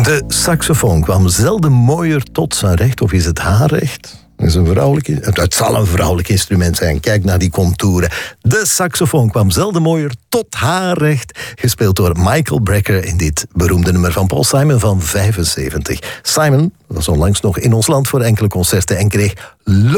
De saxofoon kwam zelden mooier tot zijn recht, of is het haar recht? Het zal een vrouwelijk instrument zijn. Kijk naar die contouren. De saxofoon kwam zelden mooier tot haar recht. Gespeeld door Michael Brecker in dit beroemde nummer van Paul Simon van 75. Simon was onlangs nog in ons land voor enkele concerten en kreeg